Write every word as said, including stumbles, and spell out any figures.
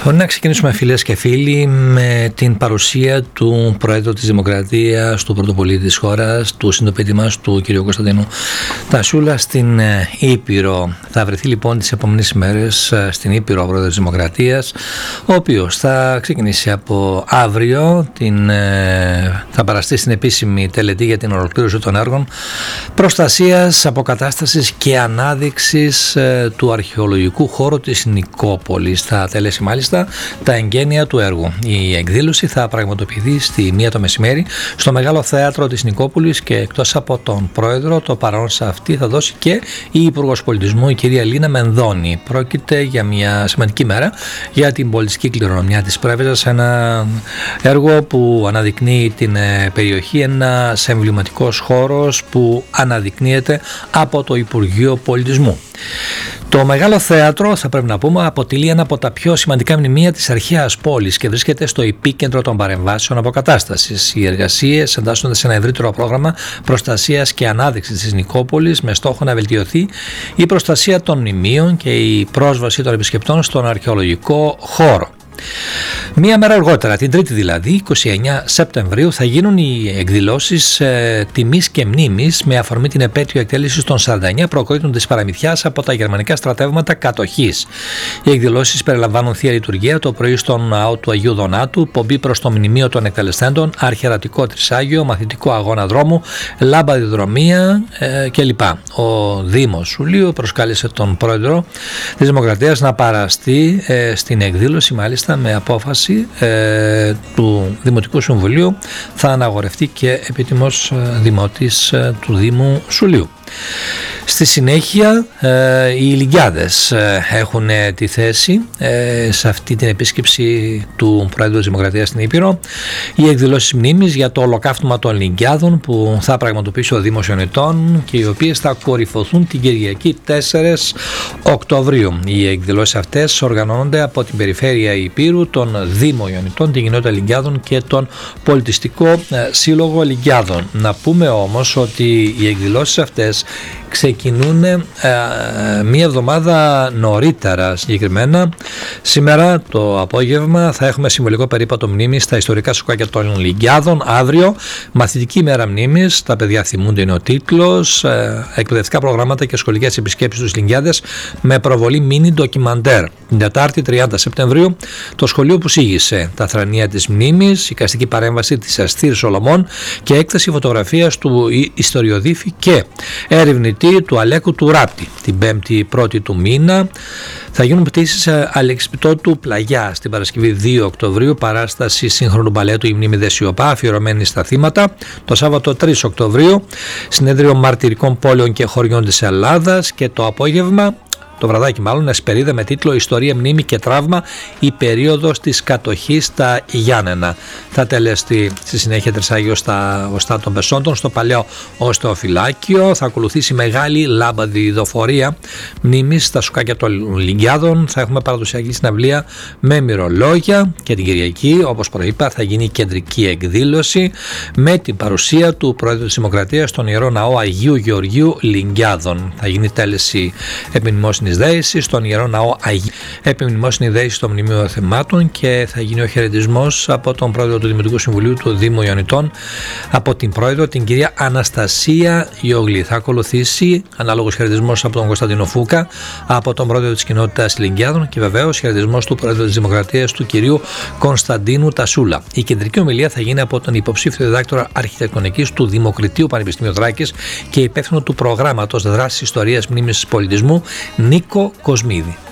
Να ξεκινήσουμε, φίλες και φίλοι, με την παρουσία του Προέδρου της Δημοκρατίας, του πρωτοπολίτη της χώρας, του συντοπίτη μας, του κ. Κωνσταντίνου Τασούλα, στην Ήπειρο. Θα βρεθεί λοιπόν τις επόμενες ημέρες στην Ήπειρο ο Πρόεδρος της Δημοκρατίας, ο οποίος θα ξεκινήσει από αύριο, την, θα παραστεί στην επίσημη τελετή για την ολοκλήρωση των έργων προστασίας, αποκατάστασης και ανάδειξης του αρχαιολογικού χώρου της Νικόπολης. Θα τελέσει μάλιστα τα εγγένεια του έργου. Η εκδήλωση θα πραγματοποιηθεί στη μία το μεσημέρι στο Μεγάλο Θέατρο της Νικόπολης και εκτός από τον Πρόεδρο, το παρόν σε αυτή θα δώσει και η Υπουργός Πολιτισμού, η κυρία Λίνα Μενδώνη. Πρόκειται για μια σημαντική μέρα για την πολιτιστική κληρονομιά της Πρέβεζας, ένα έργο που αναδεικνύει την περιοχή, ένας εμβληματικός χώρος που αναδεικνύεται από το Υπουργείο Πολιτισμού. Το Μεγάλο Θέατρο, θα πρέπει να πούμε, αποτελεί ένα από τα πιο σημαντικά μνημεία της αρχαίας πόλης και βρίσκεται στο επίκεντρο των παρεμβάσεων αποκατάστασης. Οι εργασίες εντάσσονται σε ένα ευρύτερο πρόγραμμα προστασίας και ανάδειξης της Νικόπολης με στόχο να βελτιωθεί η προστασία των μνημείων και η πρόσβαση των επισκεπτών στον αρχαιολογικό χώρο. Μία μέρα αργότερα, την Τρίτη δηλαδή, είκοσι εννέα Σεπτεμβρίου, θα γίνουν οι εκδηλώσεις ε, τιμής και μνήμης με αφορμή την επέτειο εκτέλεσης των σαράντα εννέα προκρίτων της παραμυθιάς από τα γερμανικά στρατεύματα κατοχής. Οι εκδηλώσεις περιλαμβάνουν θεία λειτουργία το πρωί στον ναό του Αγίου Δονάτου, πομπή προς το μνημείο των εκτελεστέντων, αρχιερατικό τρισάγιο, μαθητικό αγώνα δρόμου, λάμπα διδρομία ε, κλπ. Ο Δήμος Σουλείου προσκάλεσε τον Πρόεδρο της Δημοκρατίας να παραστεί ε, στην εκδήλωση, μάλιστα με απόφαση ε, του Δημοτικού Συμβουλίου θα αναγορευτεί και επίτιμος ε, δημότης ε, του Δήμου Σουλείου. Στη συνέχεια ε, οι Λυγκιάδες ε, έχουν ε, τη θέση ε, σε αυτή την επίσκεψη του Πρόεδρου της Δημοκρατίας στην Ήπειρο. Οι εκδηλώσεις μνήμης για το ολοκαύτωμα των Λυγκιάδων που θα πραγματοποιήσει ο Δήμος Ιωνιτών και οι οποίες θα κορυφωθούν την Κυριακή τέσσερα Οκτωβρίου. Οι εκδηλώσεις αυτές οργανώνονται από την Περιφέρεια Ηπείρου, τον Δήμο Ιωνιτών, την Κοινότητα Λυγκιάδων και τον Πολιτιστικό ε, Σύλλογο Λυγκιάδων. Να πούμε όμως ότι οι εκδηλώσεις αυτές ξεκινούν ε, μία εβδομάδα νωρίτερα. Συγκεκριμένα σήμερα το απόγευμα θα έχουμε συμβολικό περίπατο μνήμης στα ιστορικά σοκάκια των Λυγκιάδων. Αύριο μαθητική ημέρα μνήμης, τα παιδιά θυμούνται είναι ο τίτλος, ε, εκπαιδευτικά προγράμματα και σχολικές επισκέψεις στους Λυγκιάδες με προβολή μίνι ντοκιμαντέρ. Την Τετάρτη τριάντα Σεπτεμβρίου το σχολείο που σήγησε τα θρανία της μνήμης, εικαστική παρέμβαση της Αστήρ Σολομών και έκθεση φωτογραφίας του ιστοριοδίφη και έρευνητή του Αλέκου του Ράπτη. Την πέμπτη πρώτη του μήνα θα γίνουν πτήσεις Αλεξιπτώτου Πλαγιά. Στην Παρασκευή δύο Οκτωβρίου παράσταση σύγχρονου μπαλέτου η μνήμη Δεσιοπά αφιερωμένη στα θύματα. Το Σάββατο τρεις Οκτωβρίου συνέδριο μαρτυρικών πόλεων και χωριών της Ελλάδας και το απόγευμα, το βραδάκι μάλλον, εσπερίδα με τίτλο «Ιστορία, μνήμη και τραύμα, η περίοδος της κατοχής στα Γιάννενα». Θα τελεστεί στη συνέχεια τρισάγιο στα οστά των Πεσόντων, στο παλαιό οστεοφυλάκιο. Θα ακολουθήσει μεγάλη λάμπαδη ειδοφορία μνήμης στα σουκάκια των Λυγκιάδων. Θα έχουμε παραδοσιακή συναυλία με μυρολόγια και την Κυριακή, όπως προείπα, θα γίνει κεντρική εκδήλωση με την παρουσία του Πρόεδρου της Δημοκρατίας στον Ιερό Ναό Αγίου Γεωργίου Λυγκιάδων. Θα γίνει τέλεση επιμνημόσυνης δέηση στον Ιερό Ναό Αγίου, επιμνημόσυνη δέηση των μνημείων θεμάτων και θα γίνει ο χαιρετισμός από τον Πρόεδρο του Δημοτικού Συμβουλίου του Δήμου Ιωνιτών, από την Πρόεδρο την κυρία Αναστασία Ιόγλη. Θα ακολουθήσει ανάλογος χαιρετισμός από τον Κωνσταντίνο Φούκα, από τον Πρόεδρο της Κοινότητας Λυγκιάδων και βεβαίως χαιρετισμός του Πρόεδρου της Δημοκρατίας του κυρίου Κωνσταντίνου Τασούλα. Η κεντρική ομιλία θα γίνει από τον υποψήφιο διδάκτορα αρχιτεκτονικής του Δημοκριτείου Πανεπιστημίου Θράκης και υπεύθυνο του προγράμματος δράσης ιστορίας μνήμης πολιτισμού Νίκο Κοσμίδη.